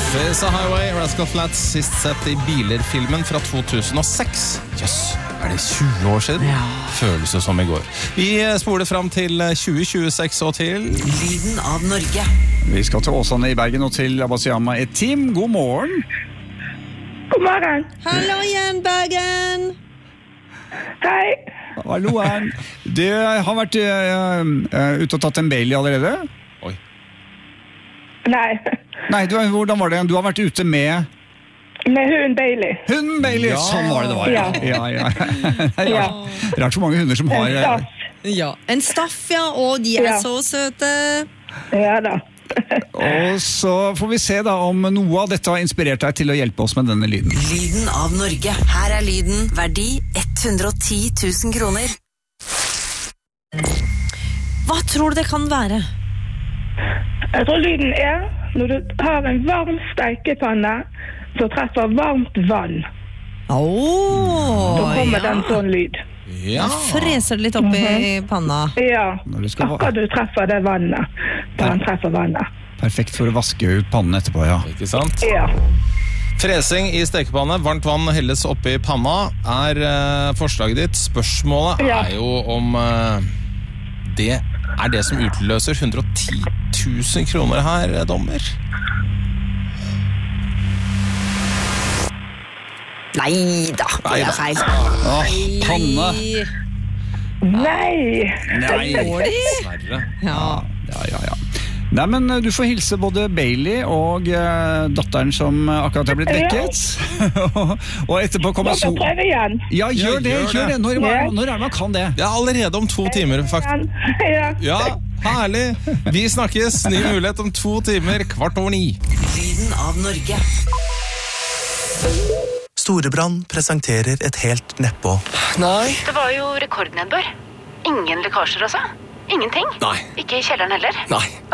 Face a Highway, Rascal Flatts, sist sett i Biler-filmen fra 2006. Jøss, er det 20 år siden? Ja. Føles det som i går. Vi spoler fram til 2026 og til... Lyden av Norge. Vi skal til Åsane i Bergen og til Abasiama et team. God morgen. God morgen. Hallo igjen, Bergen! Hei. Halloen. Du har vært ute og tatt en Bailey allerede? Oi. Nei, Nei, hvordan var det? Du har vært ute med hunden Bailey. hunden Bailey. Ja. Sånn var det det var. Ja. Ja. Rart så mange hunder som har... En staff. Ja, en staff, ja, og de er Ja. så søte. Ja da. Og så får vi se da om noe av dette har inspirert deg til å hjelpe oss med denne lyden. Lyden av Norge. Her er lyden. Verdi 110 000 kroner. Hva tror du det kan være? Jeg tror lyden er når du har en varm steikepanne som treffer varmt vann. Da kommer den sånn lyd. Ja. Freser det litt opp i panna. Ja, Når du skal akkurat du treffer det vannet. Da han treffer vannet. Perfekt for å vaske ut pannen etterpå, ja. Ikke sant? Ja. Fresing i stekepanne, varmt vann helles oppi panna, er forslaget ditt. Spørsmålet Ja. er jo om det er det som utløser 110 000 kroner her, dommer. Neida, det er feil. Panne. Nei. Dessverre. Ja. Ja. Nei, men du får hilse både Bailey og datteren som akkurat har blitt vekket. Og etterpå kommer Jeg skal prøve igjen. Ja, gjør det. Når er det man kan det? Ja, allerede om 2 timer, faktisk. Ja. Ja, herlig. Vi snakkes. Ny mulighet om 2 timer, 8:15. Lyden av Norge. Storebrand presenterer et helt nedpå. Nei. Det var jo rekordnedbør. Ingen lekkasjer, altså. Ingenting. Nei. Ikke i kjelleren heller. Nei.